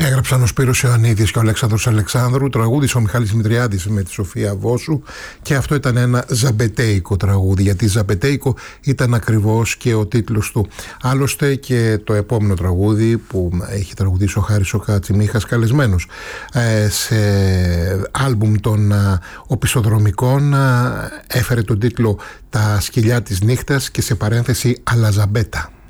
Έγραψαν ο Σπύρος Ιωαννίδης και ο Αλέξανδρος Αλεξάνδρου, τραγούδισε ο Μιχάλης Μητριάδης με τη Σοφία Βόσου, και αυτό ήταν ένα ζαμπετέικο τραγούδι, γιατί ζαμπετέικο ήταν ακριβώς και ο τίτλος του. Άλλωστε και το επόμενο τραγούδι που έχει τραγουδήσει ο Χάρης ο Κατσιμίχας, καλεσμένος σε άλμπουμ των Οπισθοδρομικών, έφερε τον τίτλο «Τα σκυλιά της νύχτας» και σε παρένθεση «Αλαζαμπέτα».